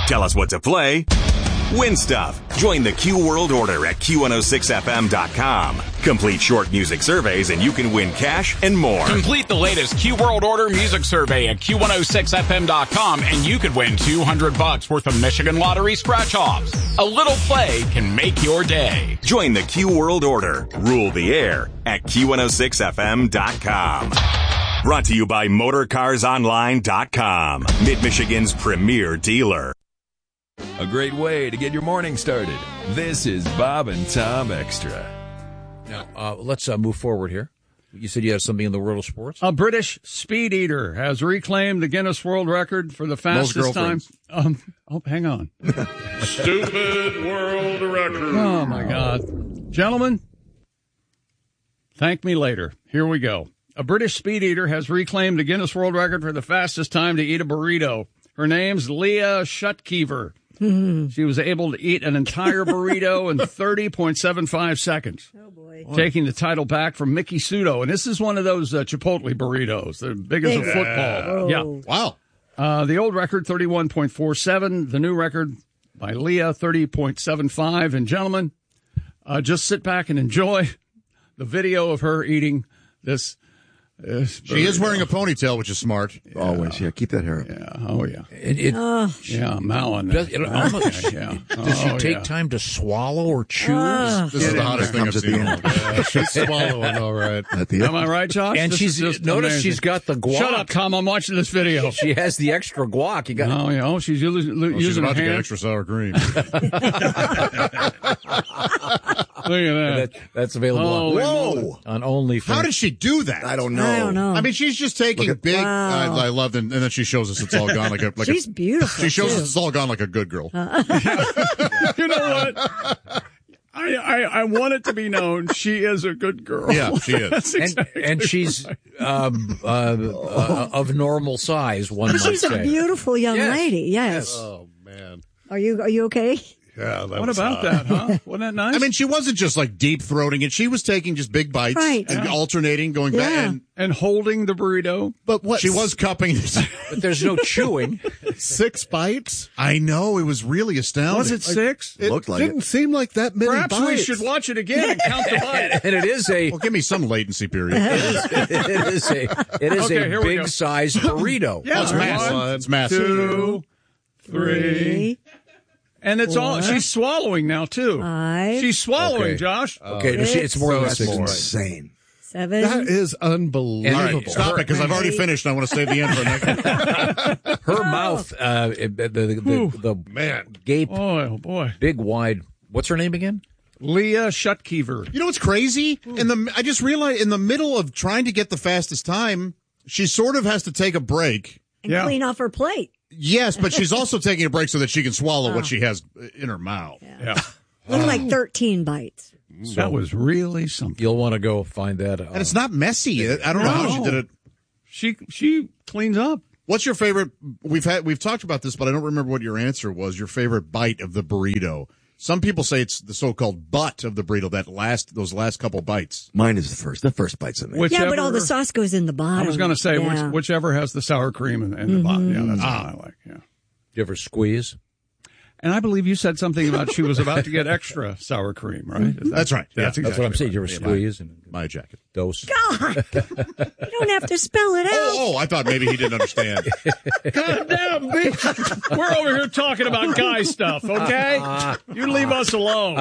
Tell us what to play. Win stuff. Join the Q World Order at Q106FM.com. Complete short music surveys and you can win cash and more. Complete the latest Q World Order music survey at Q106FM.com and you could win $200 worth of Michigan Lottery scratch-offs. A little play can make your day. Join the Q World Order. Rule the air at Q106FM.com. Brought to you by MotorCarsOnline.com. Mid-Michigan's premier dealer. A great way to get your morning started. This is Bob and Tom Extra. Now, let's move forward here. You said you have something in the world of sports? A British speed eater has reclaimed the Guinness World Record for the fastest time. Hang on. Stupid world record. Oh, my God. Gentlemen, thank me later. Here we go. A British speed eater has reclaimed the Guinness World Record for the fastest time to eat a burrito. Her name's Leah Shutkever. She was able to eat an entire burrito in 30.75 seconds. Oh, boy. Taking the title back from Mickey Sudo. And this is one of those Chipotle burritos. They're big as a football. Oh. Yeah. Wow. The old record, 31.47. The new record by Leah, 30.75. And gentlemen, just sit back and enjoy the video of her eating this. She is wearing a ponytail, which is smart. Yeah. Always, yeah. Keep that hair up. Yeah. Oh, yeah. Yeah, Mowing. Does she take time to swallow or chew? This is the hottest thing I've Comes at the seen. end. Yeah, she's swallowing, all right. At the end. Am I right, Josh? And This she's is just notice amazing. she's got the guac. Shut up, Tom. I'm watching this video. She has the extra guac. You got Oh, yeah. Oh, she's using She's her about to get hand. extra sour cream. Look at that. that's available Holy Whoa! on OnlyFans. How did she do that? I don't know. I don't know. I mean, she's just taking big. Wow. I love, and then she shows us it's all gone like a. She's beautiful. She shows too. us it's all gone like a good girl. You know what? I want it to be known she is a good girl. Yeah, she is. That's exactly and she's of normal size, one might She's say. a beautiful young Yes. lady. Yes. Oh man. Are you okay? Yeah. What about that, huh? Wasn't that nice? I mean, she wasn't just like deep throating it. She was taking just big bites Right. and alternating, going back. Yeah. and holding the burrito. But what? She was cupping But there's no chewing. 6 bites. I know, it was really astounding. Was it 6? It Looked like didn't it. seem like that many Perhaps bites. we should watch it again and count the bites. And it is a Well, give me some latency period. it is Okay, a here we go. big sized burrito. Yeah, it's massive. one, It's massive. 2, 3. And it's all, she's swallowing now, too. 5, She's swallowing, Okay. Josh. Okay, it's more than That's 6. insane. 7. That is unbelievable. All And- right, stop it, because I've already finished and I want to save the end for next. Her mouth, the Man. gape, Oh, boy. big, wide. What's her name again? Leah Shutkever. You know what's crazy? I just realized in the middle of trying to get the fastest time, she sort of has to take a break. And Yeah. clean off her plate. Yes, but she's also taking a break so that she can swallow what she has in her mouth. Yeah. Only like 13 bites. That was really something. You'll want to go find that. And it's not messy. I don't know how she did it. She cleans up. What's your favorite? We've talked about this, but I don't remember what your answer was. Your favorite bite of the burrito. Some people say it's the so-called butt of the burrito. Those last couple bites. Mine is the first. The first bite's in there. Yeah, but all the sauce goes in the bottom. I was going to say Yeah. whichever has the sour cream and the bottom. Yeah, that's what I like. Yeah. Do you ever squeeze? And I believe you said something about she was about to get extra sour cream, right? That's right. That's That's what I'm saying. Do you ever squeeze and My jacket. dose? God, you don't have to spell it out. Oh, I thought maybe he didn't understand. God damn, we're over here talking about guy stuff, okay? You leave us alone.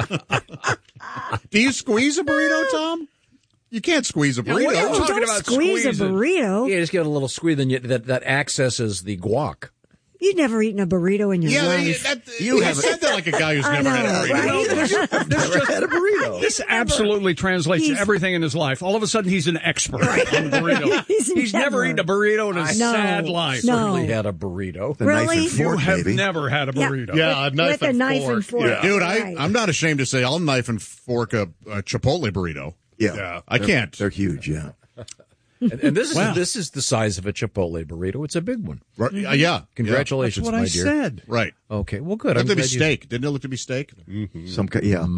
Do you squeeze a burrito, Tom? You can't squeeze a burrito. what are you Oh, talking don't about squeeze a squeezing? burrito. Yeah, just give it a little squeeze, then that accesses the guac. You've never eaten a burrito in your life. You said that like a guy who's I never had a know, burrito. right? Never had a burrito. This absolutely translates to He's- everything in his life. All of a sudden, he's an expert on burrito. He's never never. eaten a burrito in his No, sad life. no. Certainly had a burrito. The knife Really? and You fork, have maybe. never had a burrito. Yeah, a knife with and a knife fork. and fork. Yeah. Dude, Right. I'm not ashamed to say I'll knife and fork a Chipotle burrito. Yeah. I can't. They're huge, yeah. And this is the size of a Chipotle burrito. It's a big one. Right, yeah. Congratulations, That's what my I dear. said. Right. Okay, well, good. Looked I'm to be glad you- steak. Didn't it look to be steak? Some kind, yeah.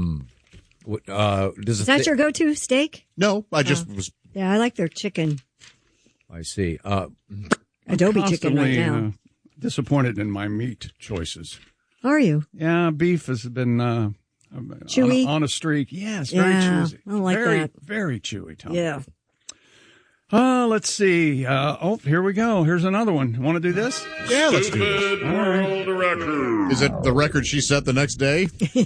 Does Is that your go-to steak? No, I just was. Yeah, I like their chicken. I see. Adobe chicken right Constantly now. disappointed in my meat choices. Are you? Yeah, beef has been Chewy? on a streak. Yes, very Yeah, chewy. I don't like very, that. Very chewy, Tom. Yeah. Let's see. Here we go. Here's another one. Want to do this? Yeah, let's do this. World record. Is it the record she set the next day?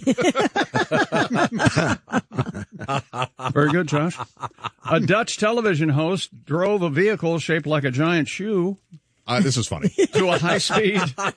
Very good, Josh. A Dutch television host drove a vehicle shaped like a giant shoe This is funny. to a high speed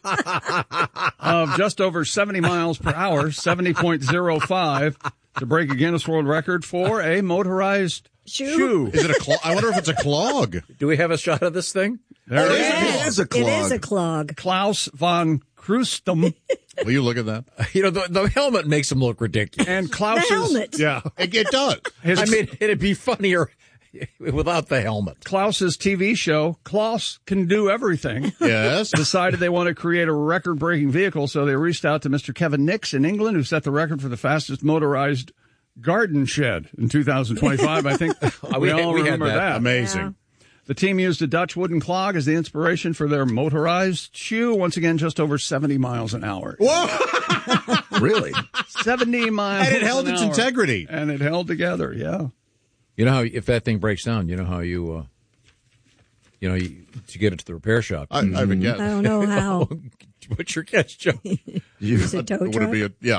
of just over 70 miles per hour, 70.05, to break a Guinness World Record for a motorized shoe. Is it a I wonder if it's a clog. Do we have a shot of this thing? There it Yes, is a clog. It is a clog. Klaus von Krustum. Will you look at that? You know, the helmet makes him look ridiculous. And The Klaus's... helmet. Yeah. It does. I mean, it'd be funnier without the helmet. Klaus's TV show, Klaus Can Do Everything, Yes. decided they want to create a record-breaking vehicle, so they reached out to Mr. Kevin Nix in England, who set the record for the fastest motorized garden shed in 2025. I think we all we had remember that. Amazing. Yeah. The team used a Dutch wooden clog as the inspiration for their motorized shoe, once again just over 70 miles an hour. Really? 70 miles And it held an its hour. integrity. And it held together, yeah. You know how if that thing breaks down, you know how you to get it to the repair shop. I would guess. I don't know how. What's your guess, Joe? Is it tow Would truck? it be a yeah?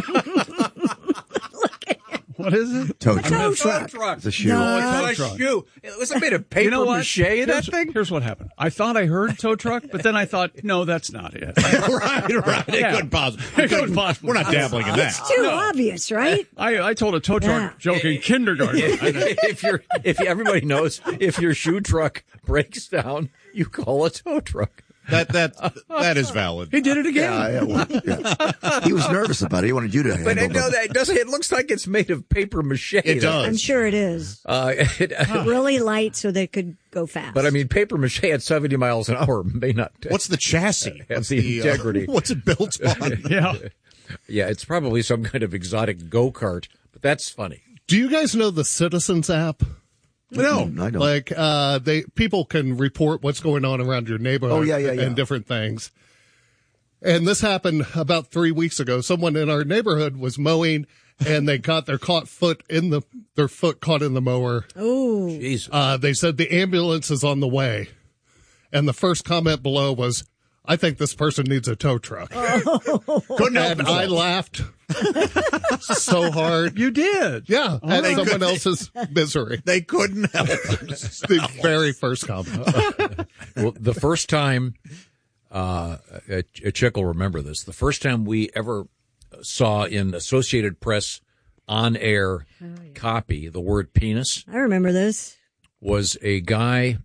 What is it? Tow tow truck. truck. It's a shoe. No. Tow truck. Shoe. It was made of paper You know what? mache, that thing? Here's what happened. I thought I heard tow truck, but then I thought, no, that's not it. right. It Yeah. couldn't possibly. It couldn't possibly. We're not dabbling in that. It's too obvious, right? I told a tow truck Yeah. joke in kindergarten. if everybody knows, if your shoe truck breaks down, you call a tow truck. That is valid. He did it again. Yeah. He was nervous about it. He wanted you to handle But no, it. that doesn't. It looks like it's made of paper mache. It does. I'm sure it is. Really light so they could go fast. But I mean, paper mache at 70 miles an hour may not. What's the chassis? Have What's the integrity. What's it built on? Yeah. Yeah, it's probably some kind of exotic go-kart, but that's funny. Do you guys know the Citizens app? No. I don't. Like, people can report what's going on around your neighborhood Oh, yeah. and different things. And this happened about 3 weeks ago. Someone in our neighborhood was mowing and they got their foot caught in the mower. Oh, Jeez. They said the ambulance is on the way. And the first comment below was, I think this person needs a tow truck. Couldn't help And I himself. laughed so hard. You did. Yeah, at someone else's misery. They couldn't help. The very first comment. Well, the first time, a chick will remember this, the first time we ever saw in Associated Press on-air copy the word penis I remember this was a guy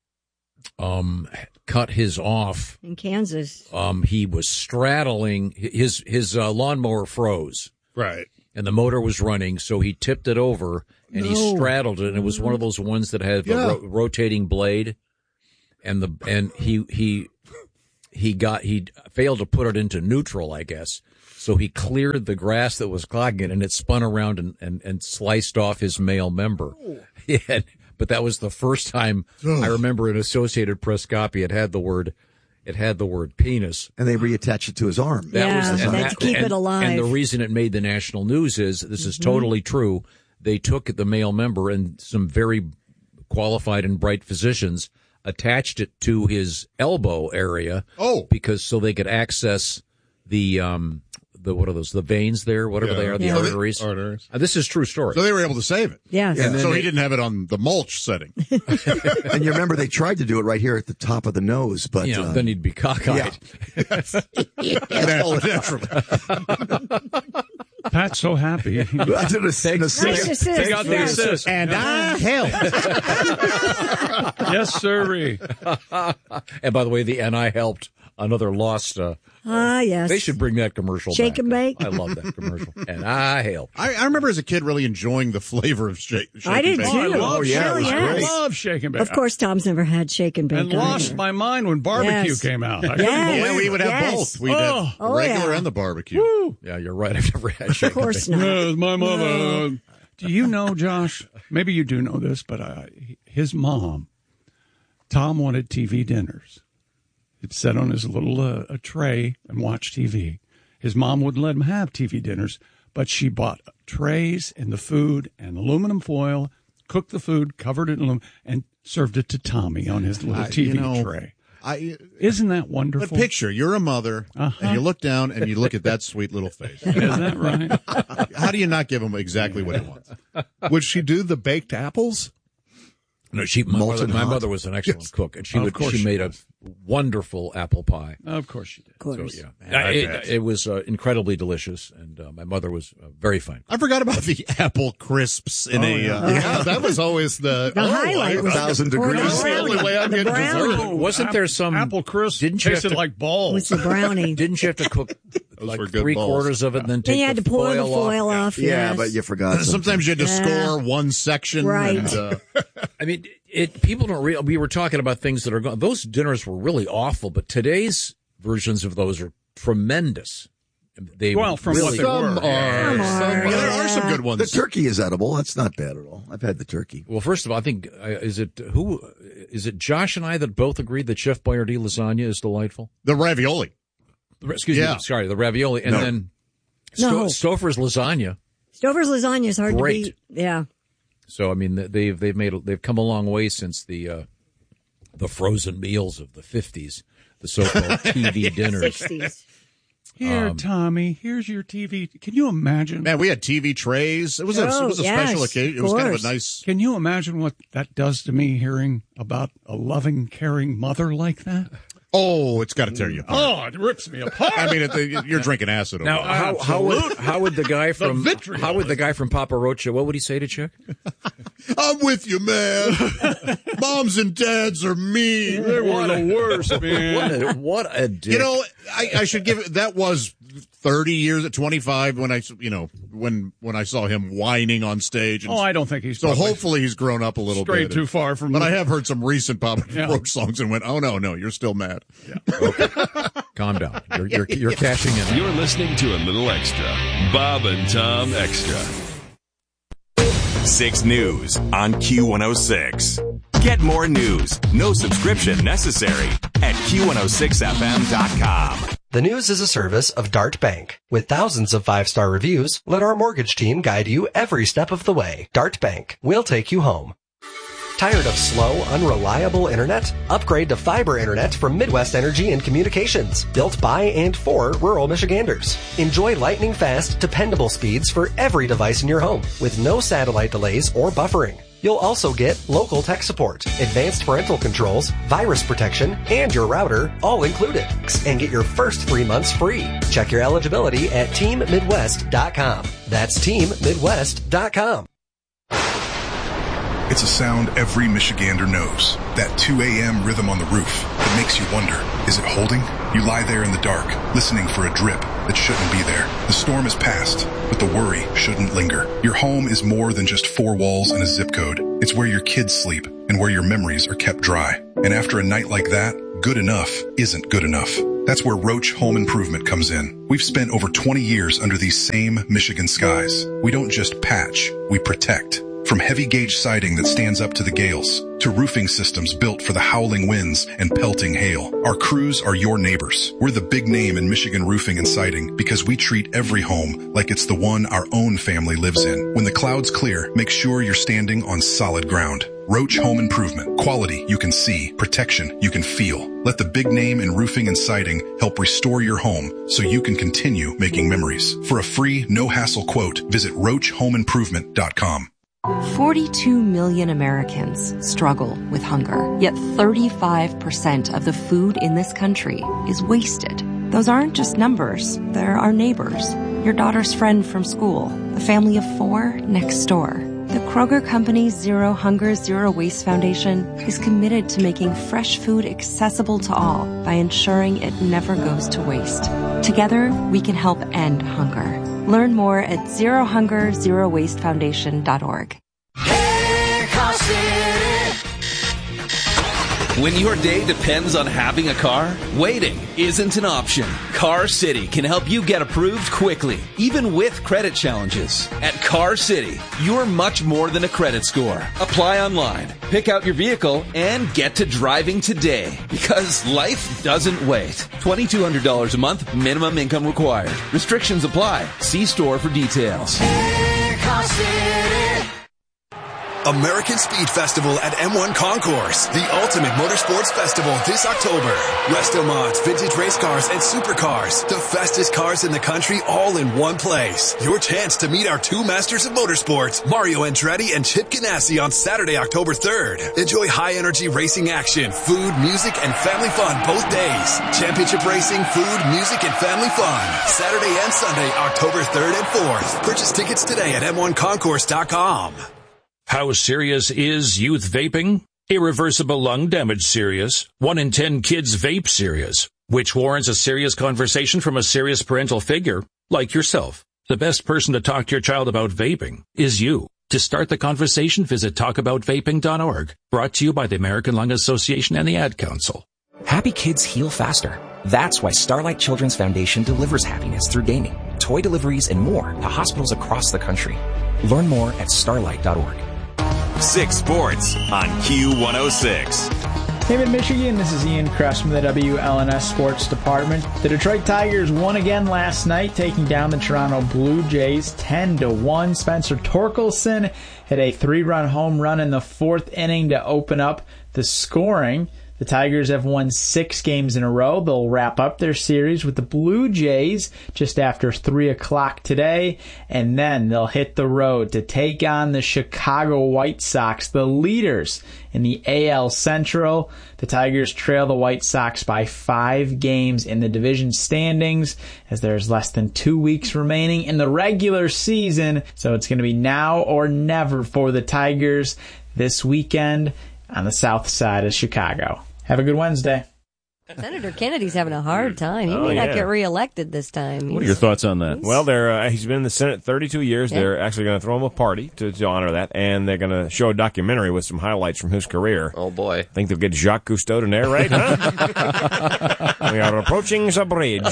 cut his off. in Kansas. He was straddling, his lawnmower froze. Right. And the motor was running, so he tipped it over and he straddled it, and it was one of those ones that had a rotating blade, and he failed to put it into neutral, I guess. So he cleared the grass that was clogging it, and it spun around and sliced off his male member. Yeah, but that was the first time I remember an Associated Press copy. It had the word penis. And they reattached it to his arm. To keep it alive. And the reason it made the national news is, this is totally true, they took the male member and some very qualified and bright physicians attached it to his elbow area. Oh. Because so they could access the what are those, the veins there, whatever they are, the arteries. Arteries. This is true story. So they were able to save it. Yes. And then So he didn't have it on the mulch setting. And you remember they tried to do it right here at the top of the nose, but Then he'd be cockeyed. Naturally. Pat's so happy. I did an assist. Nice assist. Take out the Yes. assist. And I helped. Yes, sirree. And by the way, the "and I helped," another lost. Yes. They should bring that commercial Shake back. and bake. I love that commercial. And I helped. I remember as a kid really enjoying the flavor of shake I did and too. bake. I love yeah, Hell it was I great. yes. love shake and bake. Of course, Tom's never had shake and bake. And lost either. my mind when barbecue Yes. came out. I Yes. couldn't Yeah, believe we it. would have Yes. both. We'd have the Oh, regular yeah. and the barbecue. Yeah, you're right. I've never had shake Of course and bake. not. Yes, my mother. Do you know, Josh? Maybe you do know this, but his mom, Tom wanted TV dinners. He'd sit on his little a tray and watch TV. his mom wouldn't let him have TV dinners, but she bought trays and the food and aluminum foil, cooked the food, covered it in aluminum, and served it to Tommy on his little TV tray. Isn't that wonderful? But picture, you're a mother, and you look down and you look at that sweet little face. Isn't that right? How do you not give him exactly what he wants? Would she do the baked apples? No, my mother was an excellent cook, and she made a wonderful apple pie. Of course she did. Of course. So, yeah. It was incredibly delicious, and my mother was very fine. I forgot about the apple crisps in Yeah, that was always the highlight. 1,000 degrees. That's the only way I'm getting dessert. Wasn't there some apple crisp? Didn't you have tasted to, like balls? With the brownie. Didn't you have to cook like were good 3/4 of it, and then take Then you had to pull the foil off. Yeah, yes. but you forgot. Sometimes you had to score one section. Right. And, I mean, people don't realize, we were talking about things that are gone. Those dinners were really awful, but today's versions of those are tremendous. They from what they Some were. are. there are some good ones. The turkey is edible. That's not bad at all. I've had the turkey. Well, first of all, I think is it Josh and I that both agreed that Chef Boyardee lasagna is delightful? The ravioli. Excuse me, sorry, the ravioli, and then Stouffer's lasagna. Stouffer's lasagna is hard Great. to beat. Yeah. So I mean, they've come a long way since the frozen meals of the 50s, the so-called TV dinners. 60s. Here, Tommy, here's your TV. Can you imagine? Man, we had TV trays. It was a special occasion. It was kind of a nice. Can you imagine what that does to me hearing about a loving, caring mother like that? Oh, it's got to tear you apart. Oh, it rips me apart. I mean, you're drinking acid over Now, there. how would the guy from vitriol. how would the guy from Papa Rocha? What would he say to Chick? I'm with you, man. Moms and dads are mean. They were the worst, man. What a dick. You know, I should give it. That was 30 years at 25 when I saw him whining on stage. And I don't think he's so. Hopefully, he's grown up a little strayed bit. too far from. But I have heard some recent Papa Roach songs and went, "Oh no, you're still mad." Yeah. Okay. Calm down. You're cashing in. You're listening to a little extra. Bob and Tom Extra. 6 News on Q106. Get more news, no subscription necessary at Q106FM.com. The news is a service of Dart Bank. With thousands of 5-star reviews, let our mortgage team guide you every step of the way. Dart Bank. We'll take you home. Tired of slow, unreliable internet? Upgrade to fiber internet from Midwest Energy and Communications, built by and for rural Michiganders. Enjoy lightning-fast, dependable speeds for every device in your home, with no satellite delays or buffering. You'll also get local tech support, advanced parental controls, virus protection, and your router all included. And get your first 3 months free. Check your eligibility at teammidwest.com. That's teammidwest.com. It's a sound every Michigander knows. That 2 a.m. rhythm on the roof that makes you wonder, is it holding? You lie there in the dark, listening for a drip that shouldn't be there. The storm is past, but the worry shouldn't linger. Your home is more than just 4 walls and a zip code. It's where your kids sleep and where your memories are kept dry. And after a night like that, good enough isn't good enough. That's where Roach Home Improvement comes in. We've spent over 20 years under these same Michigan skies. We don't just patch, we protect. From heavy gauge siding that stands up to the gales, to roofing systems built for the howling winds and pelting hail, our crews are your neighbors. We're the big name in Michigan roofing and siding because we treat every home like it's the one our own family lives in. When the clouds clear, make sure you're standing on solid ground. Roach Home Improvement. Quality you can see, protection you can feel. Let the big name in roofing and siding help restore your home so you can continue making memories. For a free, no-hassle quote, visit RoachHomeImprovement.com. 42 million Americans struggle with hunger, yet 35% of the food in this country is wasted. Those aren't just numbers, they're our neighbors, your daughter's friend from school, the family of 4 next door. The Kroger Company's Zero Hunger, Zero Waste Foundation is committed to making fresh food accessible to all by ensuring it never goes to waste. Together, we can help end hunger. Learn more at zerohungerzerowastefoundation.org. Hey, Car City. When your day depends on having a car, waiting isn't an option. Car City can help you get approved quickly, even with credit challenges. At Car City, you're much more than a credit score. Apply online, pick out your vehicle, and get to driving today. Because life doesn't wait. $2,200 a month, minimum income required. Restrictions apply. See store for details. Car City. American Speed Festival at M1 Concourse, the ultimate motorsports festival this October. Resto mods, vintage race cars, and supercars. The fastest cars in the country all in one place. Your chance to meet our two masters of motorsports, Mario Andretti and Chip Ganassi, on Saturday, October 3rd. Enjoy high-energy racing action, food, music, and family fun both days. Championship racing, food, music, and family fun. Saturday and Sunday, October 3rd and 4th. Purchase tickets today at M1Concourse.com. How serious is youth vaping? Irreversible lung damage serious. 1 in 10 kids vape serious, which warrants a serious conversation from a serious parental figure like yourself. The best person to talk to your child about vaping is you. To start the conversation, visit talkaboutvaping.org. Brought to you by the American Lung Association and the Ad Council. Happy kids heal faster. That's why Starlight Children's Foundation delivers happiness through gaming, toy deliveries, and more to hospitals across the country. Learn more at starlight.org. 6 Sports on Q106. Hey, Mid-Michigan, this is Ian Kress from the WLNS Sports Department. The Detroit Tigers won again last night, taking down the Toronto Blue Jays 10-1. Spencer Torkelson hit a 3-run home run in the 4th inning to open up the scoring. The Tigers have won 6 games in a row. They'll wrap up their series with the Blue Jays just after 3 o'clock today, and then they'll hit the road to take on the Chicago White Sox, the leaders in the AL Central. The Tigers trail the White Sox by 5 games in the division standings, as there's less than 2 weeks remaining in the regular season, so it's going to be now or never for the Tigers this weekend on the south side of Chicago. Have a good Wednesday. Senator Kennedy's having a hard time. He may not get reelected this time. What are your thoughts on that? Well, he's been in the Senate 32 years. Yeah. They're actually going to throw him a party to honor that, and they're going to show a documentary with some highlights from his career. Oh, boy. I think they'll get Jacques Cousteau to narrate, huh? We are approaching the bridge.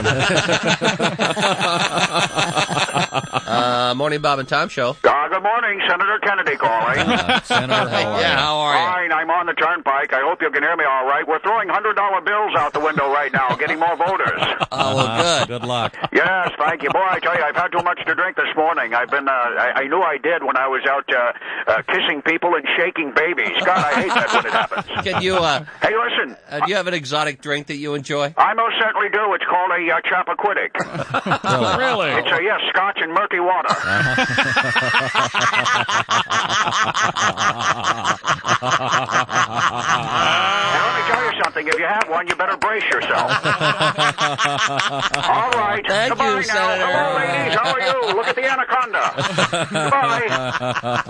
Morning, Bob and Tom Show. Good morning, Senator Kennedy calling. Senator, how are you? Fine, I'm on the turnpike. I hope you can hear me all right. We're throwing $100 bills out the window right now, getting more voters. Oh, well, good. Good luck. Yes, thank you. Boy, I tell you, I've had too much to drink this morning. I've been, I knew I did when I was out kissing people and shaking babies. God, I hate that when it happens. Can you, hey, listen. Do you have an exotic drink that you enjoy? I most certainly do. It's called a Chappaquiddick. Really? It's a, yes, scotch and murky water. And let me tell you something. If you have one, you better brace yourself. All right. Thank Goodbye you, now. Senator. Hello, ladies. How are you? Look at the anaconda. Goodbye.